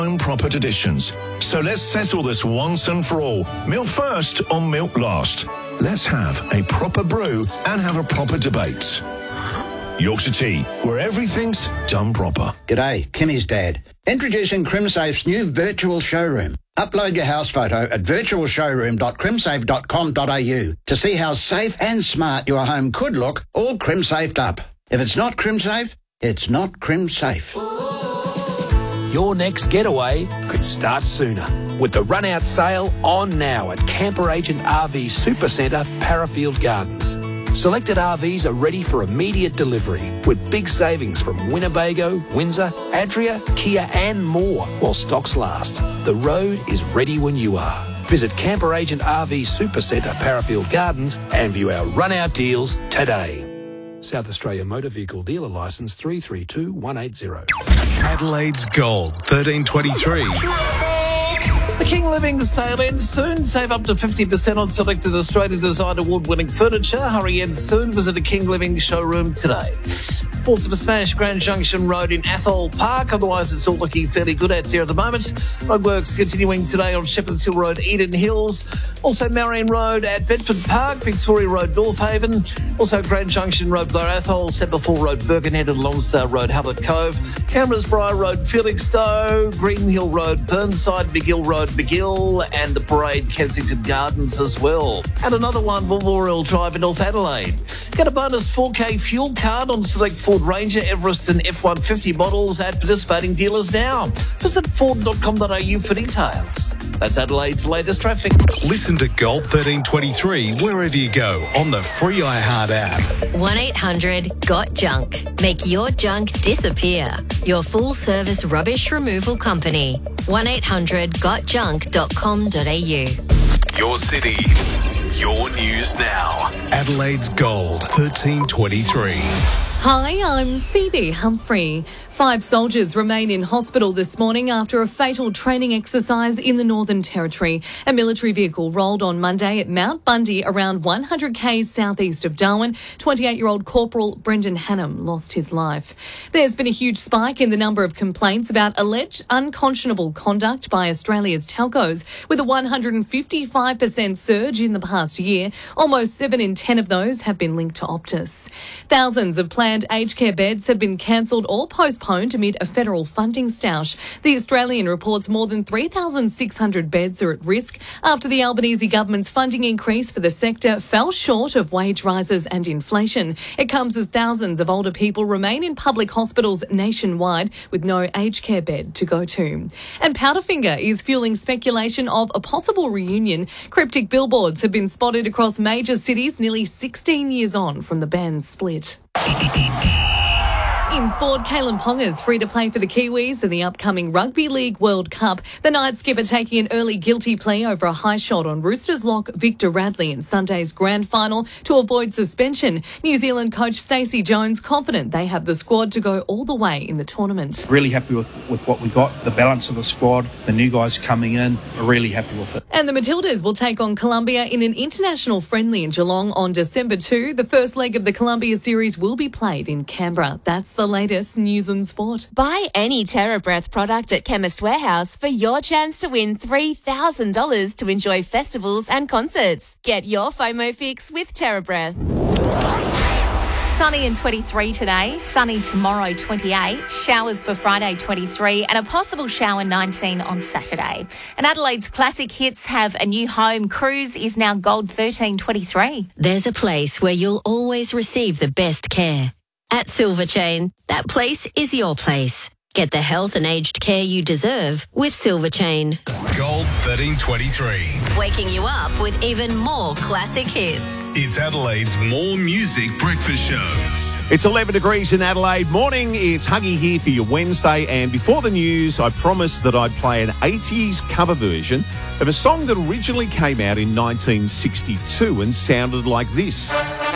own proper traditions. So let's settle this once and for all. Milk first or milk last? Let's have a proper brew and have a proper debate. Yorkshire Tea, where everything's done proper. G'day, Kimmy's dad. Introducing CrimSafe's new virtual showroom. Upload your house photo at virtualshowroom.crimsafe.com.au to see how safe and smart your home could look, all CrimSafed up. If it's not CrimSafe, it's not CrimSafe. Your next getaway could start sooner with the run-out sale on now at Camper Agent RV Supercentre, Parafield Gardens. Selected RVs are ready for immediate delivery with big savings from Winnebago, Windsor, Adria, Kia and more while stocks last. The road is ready when you are. Visit Camper Agent RV Supercentre, Parafield Gardens and view our run-out deals today. South Australia Motor Vehicle Dealer Licence 332180. Adelaide's Gold, 1323. The King Living sale ends soon. Save up to 50% on selected Australian Design Award-winning furniture. Hurry in soon. Visit a King Living showroom today. Reports of a smash Grand Junction Road in Athol Park. Otherwise, it's all looking fairly good out there at the moment. Roadworks continuing today on Shepherd's Hill Road, Eden Hills. Also, Marion Road at Bedford Park, Victoria Road, North Haven. Also, Grand Junction Road, Blair Athol, Sepperfall Road, Birkenhead and Longstar Road, Hallett Cove. Cameras Briar Road, Felixstowe. Green Hill Road, Burnside, McGill Road, McGill. And the Parade, Kensington Gardens as well. And another one, Memorial Drive in North Adelaide. Get a bonus 4K fuel card on select Ford Ranger, Everest and F-150 models at participating dealers now. Visit ford.com.au for details. That's Adelaide's latest traffic. Listen to Gold 1323 wherever you go on the free iHeart app. 1-800-GOT-JUNK. Make your junk disappear. Your full-service rubbish removal company. 1-800-GOTJUNK.com.au. Your city, your news now. Adelaide's Gold, 1323. Hi, I'm Phoebe Humphrey. 5 soldiers remain in hospital this morning after a fatal training exercise in the Northern Territory. A military vehicle rolled on Monday at Mount Bundy, around 100 k's southeast of Darwin. 28-year-old Corporal Brendan Hannam lost his life. There's been a huge spike in the number of complaints about alleged unconscionable conduct by Australia's telcos, with a 155% surge in the past year. Almost 7 in 10 of those have been linked to Optus. Thousands of planned aged care beds have been cancelled or postponed amid a federal funding stoush. The Australian reports more than 3,600 beds are at risk after the Albanese government's funding increase for the sector fell short of wage rises and inflation. It comes as thousands of older people remain in public hospitals nationwide with no aged care bed to go to. And Powderfinger is fueling speculation of a possible reunion. Cryptic billboards have been spotted across major cities nearly 16 years on from the band's split. In sport, Kalen Ponga's free to play for the Kiwis in the upcoming Rugby League World Cup. The night skipper taking an early guilty plea over a high shot on Roosters lock Victor Radley in Sunday's grand final to avoid suspension. New Zealand coach Stacey Jones confident they have the squad to go all the way in the tournament. Really happy with what we got, the balance of the squad, the new guys coming in, really happy with it. And the Matildas will take on Colombia in an international friendly in Geelong on December 2. The first leg of the Colombia series will be played in Canberra. That's the latest news and sport. Buy any TerraBreath product at Chemist Warehouse for your chance to win $3,000 to enjoy festivals and concerts. Get your FOMO fix with TerraBreath. Sunny and 23 today, sunny tomorrow 28, showers for Friday 23 and a possible shower 19 on Saturday. And Adelaide's classic hits have a new home. Cruise is now Gold 1323. There's a place where you'll always receive the best care. At Silver Chain, that place is your place. Get the health and aged care you deserve with Silver Chain. Gold 1323. Waking you up with even more classic hits. It's Adelaide's More Music Breakfast Show. It's 11 degrees in Adelaide. Morning, it's Huggy here for your Wednesday. And before the news, I promised that I'd play an 80s cover version of a song that originally came out in 1962 and sounded like this.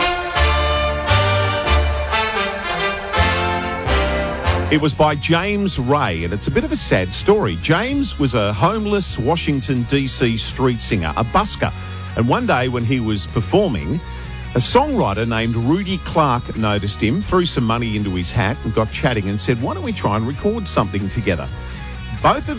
It was by James Ray, and it's a bit of a sad story. James was a homeless Washington, D.C. street singer, a busker. And one day when he was performing, a songwriter named Rudy Clark noticed him, threw some money into his hat and got chatting and said, why don't we try and record something together? Both of